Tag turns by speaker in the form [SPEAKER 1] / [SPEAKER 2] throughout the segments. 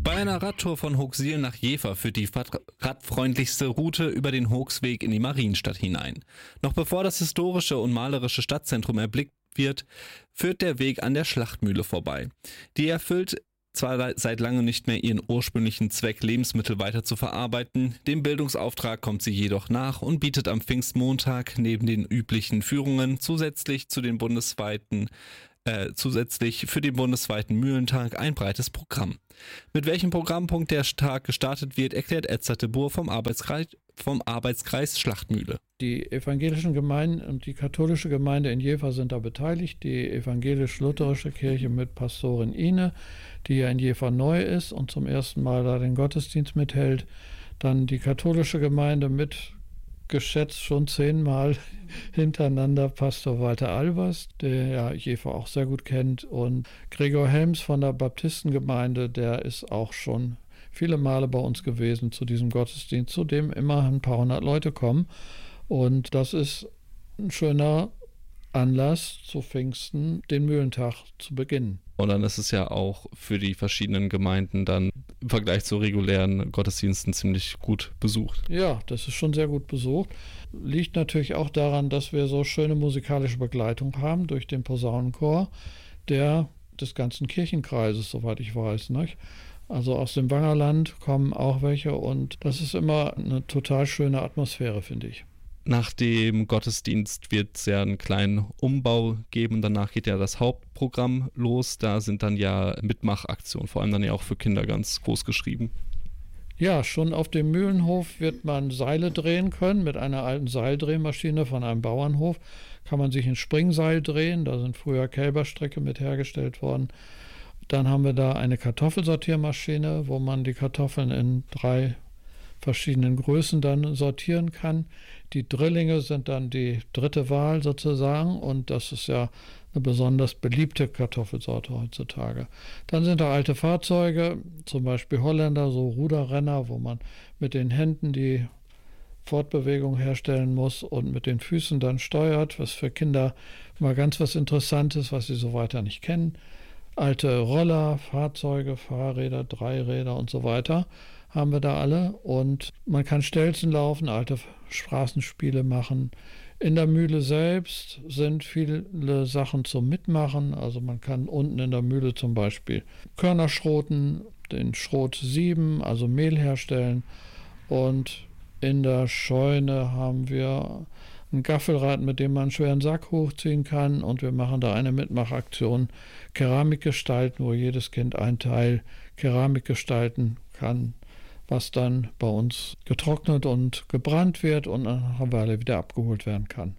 [SPEAKER 1] Bei einer Radtour von Hooksiel nach Jever führt die radfreundlichste Route über den Hoogsweg in die Marienstadt hinein. Noch bevor das historische und malerische Stadtzentrum erblickt wird, führt der Weg an der Schlachtmühle vorbei. Die erfüllt zwar seit langem nicht mehr ihren ursprünglichen Zweck, Lebensmittel weiter zu verarbeiten, dem Bildungsauftrag kommt sie jedoch nach und bietet am Pfingstmontag neben den üblichen Führungen zusätzlich für den bundesweiten Mühlentag ein breites Programm. Mit welchem Programmpunkt der Tag gestartet wird, erklärt Edzard de Boer vom Arbeitskreis Schlachtmühle.
[SPEAKER 2] Die evangelischen Gemeinden und die katholische Gemeinde in Jever sind da beteiligt. Die evangelisch-lutherische Kirche mit Pastorin Ine, die ja in Jever neu ist und zum ersten Mal da den Gottesdienst mithält. Dann die katholische Gemeinde mit geschätzt schon 10-mal hintereinander Pastor Walter Albers, der ja Jever auch sehr gut kennt, und Gregor Helms von der Baptistengemeinde, der ist auch schon viele Male bei uns gewesen zu diesem Gottesdienst, zu dem immer ein paar hundert Leute kommen. Und das ist ein schöner Anlass zu Pfingsten, den Mühlentag zu beginnen.
[SPEAKER 1] Und dann ist es ja auch für die verschiedenen Gemeinden dann im Vergleich zu regulären Gottesdiensten ziemlich gut besucht.
[SPEAKER 2] Ja, das ist schon sehr gut besucht. Liegt natürlich auch daran, dass wir so schöne musikalische Begleitung haben durch den Posaunenchor, der des ganzen Kirchenkreises, soweit ich weiß, nicht? Also aus dem Wangerland kommen auch welche und das ist immer eine total schöne Atmosphäre, finde ich.
[SPEAKER 1] Nach dem Gottesdienst wird es ja einen kleinen Umbau geben. Danach geht ja das Hauptprogramm los. Da sind dann ja Mitmachaktionen, vor allem dann ja auch für Kinder ganz groß geschrieben.
[SPEAKER 2] Ja, schon auf dem Mühlenhof wird man Seile drehen können. Mit einer alten Seildrehmaschine von einem Bauernhof kann man sich ein Springseil drehen. Da sind früher Kälberstrecke mit hergestellt worden. Dann haben wir da eine Kartoffelsortiermaschine, wo man die Kartoffeln in 3 verschiedenen Größen dann sortieren kann. Die Drillinge sind dann die dritte Wahl sozusagen und das ist ja eine besonders beliebte Kartoffelsorte heutzutage. Dann sind da alte Fahrzeuge, zum Beispiel Holländer, so Ruderrenner, wo man mit den Händen die Fortbewegung herstellen muss und mit den Füßen dann steuert, was für Kinder mal ganz was Interessantes, was sie so weiter nicht kennen. Alte Roller, Fahrzeuge, Fahrräder, Dreiräder und so weiter haben wir da alle und man kann Stelzen laufen, alte Straßenspiele machen. In der Mühle selbst sind viele Sachen zum Mitmachen, also man kann unten in der Mühle zum Beispiel Körner schroten, den Schrot sieben, also Mehl herstellen und in der Scheune haben wir ein Gaffelrad, mit dem man einen schweren Sack hochziehen kann und wir machen da eine Mitmachaktion, Keramik gestalten, wo jedes Kind einen Teil Keramik gestalten kann, was dann bei uns getrocknet und gebrannt wird und nach einer Weile wieder abgeholt werden kann.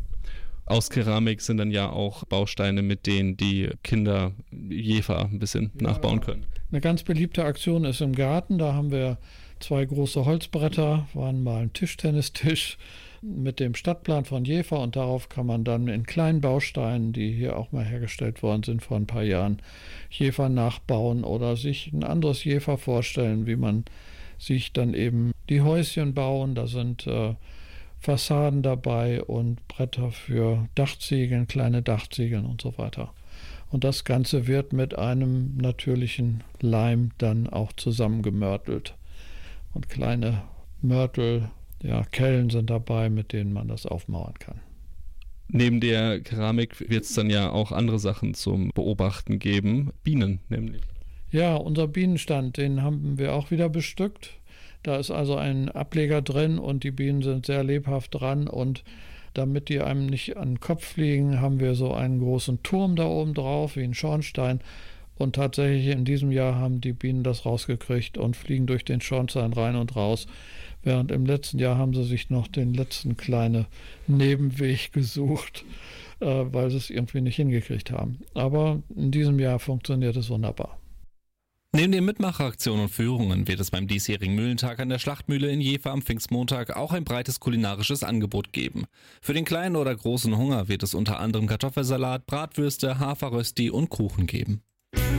[SPEAKER 1] Aus Keramik sind dann ja auch Bausteine, mit denen die Kinder Jever ein bisschen nachbauen können.
[SPEAKER 2] Eine ganz beliebte Aktion ist im Garten, da haben wir 2 große Holzbretter, waren mal ein Tischtennistisch mit dem Stadtplan von Jever und darauf kann man dann in kleinen Bausteinen, die hier auch mal hergestellt worden sind vor ein paar Jahren, Jever nachbauen oder sich ein anderes Jever vorstellen, wie man sich dann eben die Häuschen bauen. Da sind Fassaden dabei und Bretter für Dachziegeln, kleine Dachziegeln und so weiter. Und das Ganze wird mit einem natürlichen Leim dann auch zusammengemörtelt. Und kleine Mörtel, ja, Kellen sind dabei, mit denen man das aufmauern kann.
[SPEAKER 1] Neben der Keramik wird es dann ja auch andere Sachen zum Beobachten geben, Bienen nämlich.
[SPEAKER 2] Ja, unser Bienenstand, den haben wir auch wieder bestückt. Da ist also ein Ableger drin und die Bienen sind sehr lebhaft dran und damit die einem nicht an den Kopf fliegen, haben wir so einen großen Turm da oben drauf, wie ein Schornstein. Und tatsächlich in diesem Jahr haben die Bienen das rausgekriegt und fliegen durch den Schornstein rein und raus. Während im letzten Jahr haben sie sich noch den letzten kleinen Nebenweg gesucht, weil sie es irgendwie nicht hingekriegt haben. Aber in diesem Jahr funktioniert es wunderbar.
[SPEAKER 1] Neben den Mitmachaktionen und Führungen wird es beim diesjährigen Mühlentag an der Schlachtmühle in Jever am Pfingstmontag auch ein breites kulinarisches Angebot geben. Für den kleinen oder großen Hunger wird es unter anderem Kartoffelsalat, Bratwürste, Haferrösti und Kuchen geben.